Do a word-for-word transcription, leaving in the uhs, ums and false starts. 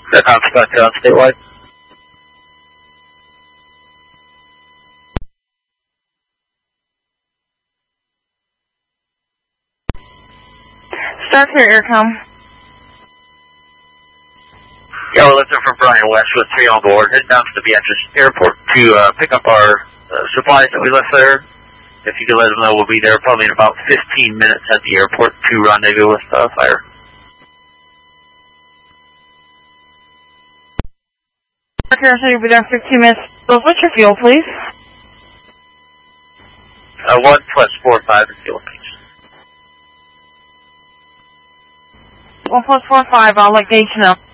That Tom Scott John statewide. Start here, Aircom. Yeah, we're listening from Brian West with three on board, heading down to the Beatrice Airport to uh, pick up our uh, supplies that we left there. If you could let them know, we'll be there probably in about fifteen minutes at the airport to rendezvous with uh, Fire. Okay, so you'll be there in fifteen minutes. So what's your fuel, please? Uh, one plus four five in fuel, please. One plus four five. I'll let Gage know.